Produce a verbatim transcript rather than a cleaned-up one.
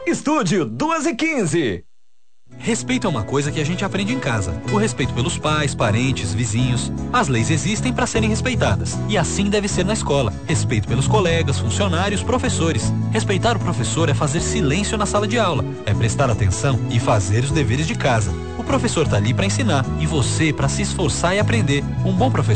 Estúdio duas e quinze. Respeito é uma coisa que a gente aprende em casa. O respeito pelos pais, parentes, vizinhos. As leis existem para serem respeitadas. E assim deve ser na escola. Respeito pelos colegas, funcionários, professores. Respeitar o professor é fazer silêncio na sala de aula. É prestar atenção e fazer os deveres de casa. O professor tá ali para ensinar e você para se esforçar e aprender. Um bom professor